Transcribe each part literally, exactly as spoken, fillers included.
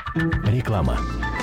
Реклама.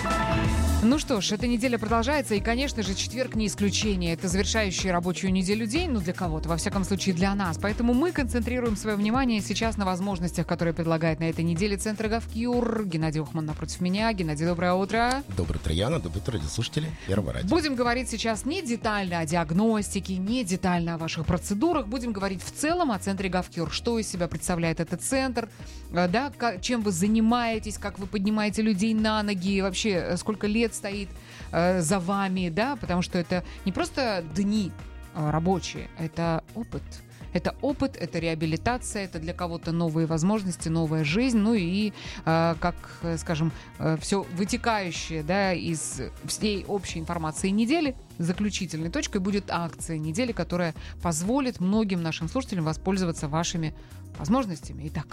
Ну что ж, эта неделя продолжается, и, конечно же, четверг не исключение. Это завершающий рабочую неделю день, ну, для кого-то, во всяком случае, для нас. Поэтому мы концентрируем свое внимание сейчас на возможностях, которые предлагает на этой неделе Центр Гавкюр. Геннадий Ухман напротив меня. Геннадий, доброе утро. Доброе утро, Яна. Доброе утро, радиослушатели Первого радио. Будем говорить сейчас не детально о диагностике, не детально о ваших процедурах. Будем говорить в целом о Центре Гавкюр. Что из себя представляет этот центр, да, как, чем вы занимаетесь, как вы поднимаете людей на ноги, вообще сколько лет стоит э, за вами, да, потому что это не просто дни э, рабочие, это опыт. Это опыт, это реабилитация, это для кого-то новые возможности, новая жизнь, ну и, э, как, скажем, э, все вытекающее, да, из всей общей информации недели, заключительной точкой будет акция недели, которая позволит многим нашим слушателям воспользоваться вашими возможностями. Итак.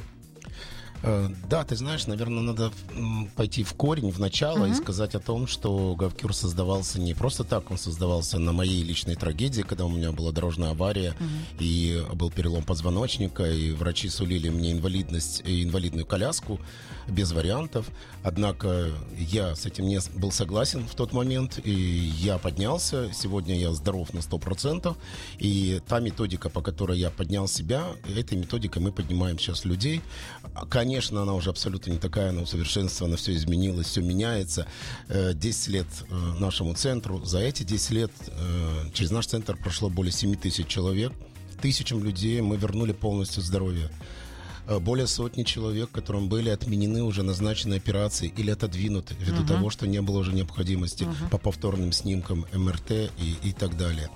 Да, ты знаешь, наверное, надо пойти в корень, в начало, uh-huh. и сказать о том, что Гавкюр создавался не просто так, он создавался на моей личной трагедии, когда у меня была дорожная авария, uh-huh. и был перелом позвоночника, и врачи сулили мне инвалидность и инвалидную коляску без вариантов. Однако я с этим не был согласен в тот момент, и я поднялся. Сегодня я здоров на сто процентов, и та методика, по которой я поднял себя, этой методикой мы поднимаем сейчас людей. Конечно, она уже абсолютно не такая, она усовершенствована, все изменилось, все меняется. десять лет нашему центру. За эти десять лет через наш центр прошло более семь тысяч человек. Тысячам людей мы вернули полностью здоровье. Более сотни человек, которым были отменены уже назначенные операции или отодвинуты ввиду uh-huh. того, что не было уже необходимости uh-huh. по повторным снимкам эм эр тэ и, и так далее.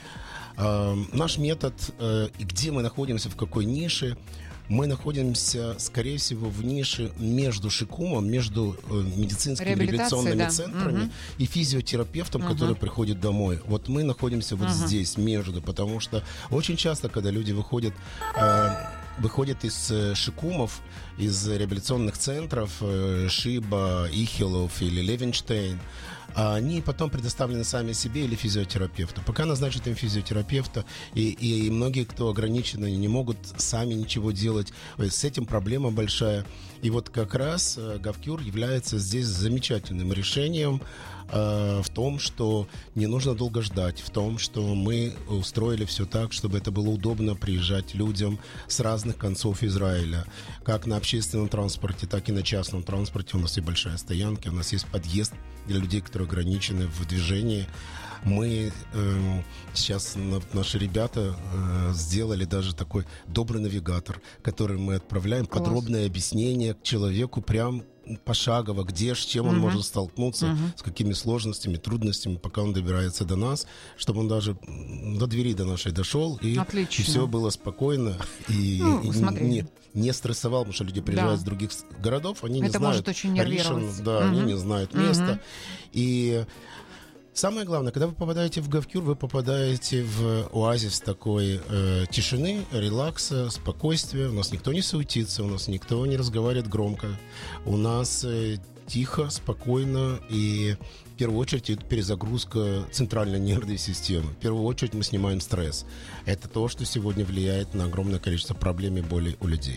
А, наш метод, а, и где мы находимся, в какой нише, мы находимся, скорее всего, в нише между ШИКУМом, между э, медицинскими реабилитационными да. центрами угу. и физиотерапевтом, угу. который приходит домой. Вот мы находимся вот угу. здесь, между, потому что очень часто, когда люди выходят... Э, выходят из э, ШИКУМов, из реабилитационных центров, э, Шиба, Ихилов или Левенштейн, а они потом предоставлены сами себе или физиотерапевту. Пока назначат им физиотерапевта, и, и, и многие, кто ограничены, не могут сами ничего делать. С этим проблема большая. И вот как раз э, Гавкюр является здесь замечательным решением э, в том, что не нужно долго ждать, в том, что мы устроили все так, чтобы это было удобно приезжать людям с разных концов Израиля. Как на общественном транспорте, так и на частном транспорте. У нас есть большая стоянка, у нас есть подъезд для людей, которые ограничены в движении. Мы э, сейчас, наши ребята э, сделали даже такой добрый навигатор, который мы отправляем, Класс. Подробное объяснение к человеку прям пошагово, где, с чем он uh-huh. может столкнуться, uh-huh. с какими сложностями, трудностями, пока он добирается до нас, чтобы он даже до двери до нашей дошел, и, и все было спокойно, и, ну, и не, не стрессовал, потому что люди приезжают да. с других городов, они не Это знают. может очень нервировать. Аришин, да, uh-huh. они не знают места. Uh-huh. И самое главное, когда вы попадаете в Гавкюр, вы попадаете в оазис такой э, тишины, релакса, спокойствия. У нас никто не суетится, у нас никто не разговаривает громко. У нас э, тихо, спокойно, и в первую очередь это перезагрузка центральной нервной системы. В первую очередь мы снимаем стресс. Это то, что сегодня влияет на огромное количество проблем и боли у людей.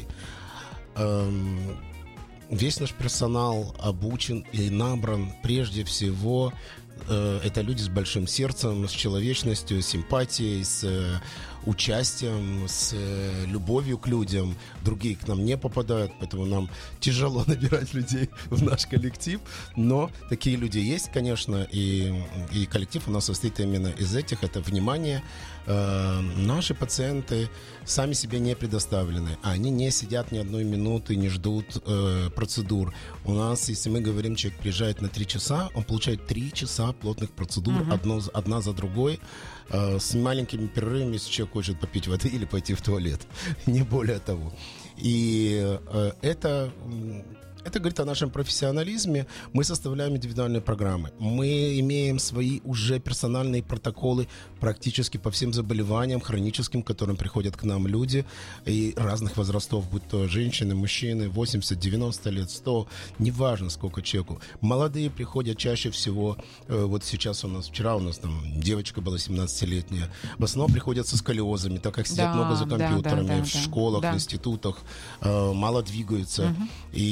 Эм, весь наш персонал обучен и набран прежде всего. Это люди с большим сердцем, с человечностью, с симпатией, с участием, с любовью к людям. Другие к нам не попадают, поэтому нам тяжело набирать людей в наш коллектив. Но такие люди есть, конечно, и, и коллектив у нас состоит именно из этих. Это внимание. Э, наши пациенты сами себе не предоставлены. Они не сидят ни одной минуты, не ждут э, процедур. У нас, если мы говорим, человек приезжает на три часа, он получает три часа плотных процедур, uh-huh. одно, одна за другой, э, с маленькими перерывами, если человек хочет попить воды или пойти в туалет. Не более того. И э, это... Это говорит о нашем профессионализме. Мы составляем индивидуальные программы. Мы имеем свои уже персональные протоколы практически по всем заболеваниям хроническим, к которым приходят к нам люди и разных возрастов, будь то женщины, мужчины, восемьдесят, девяносто лет, сто, неважно сколько человеку. Молодые приходят чаще всего. Вот сейчас у нас, вчера у нас там девочка была семнадцатилетняя. В основном приходят со сколиозами, так как сидят да, много за компьютерами, да, да, да, в школах, да. в институтах, мало двигаются. Угу. И мы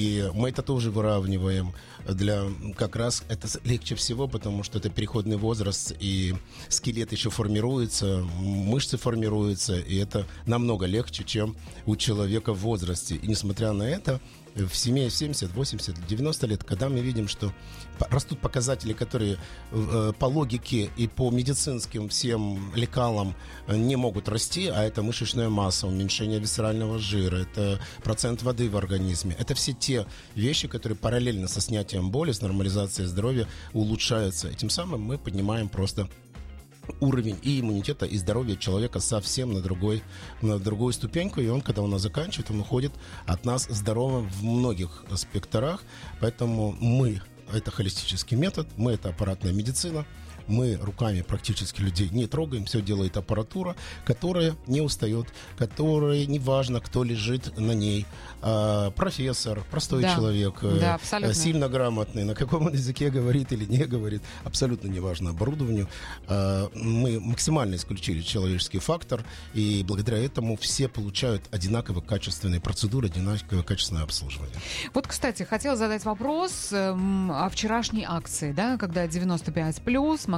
Мы это тоже выравниваем. Для, как раз это легче всего, потому что это переходный возраст, и скелет еще формируется, мышцы формируются, и это намного легче, чем у человека в возрасте. И несмотря на это, в семье семьдесят, восемьдесят, девяносто лет, когда мы видим, что растут показатели, которые э, по логике и по медицинским всем лекалам не могут расти, а это мышечная масса, уменьшение висцерального жира, это процент воды в организме. Это все те вещи, которые параллельно со снятием боли, с нормализацией здоровья улучшаются. И тем самым мы поднимаем просто уровень и иммунитета, и здоровья человека совсем на, другой, на другую ступеньку. И он, когда у нас заканчивает, он уходит от нас здоровым в многих спектрах. Поэтому мы — это холистический метод, мы — это аппаратная медицина. Мы руками практически людей не трогаем, все делает аппаратура, которая не устает, которая, неважно, кто лежит на ней, а, профессор, простой да. человек, да, сильно грамотный, на каком он языке говорит или не говорит, абсолютно неважно оборудованию. А, мы максимально исключили человеческий фактор, и благодаря этому все получают одинаково качественные процедуры, одинаково качественное обслуживание. Вот, кстати, хотела задать вопрос о вчерашней акции, да, когда девяносто пять плюс,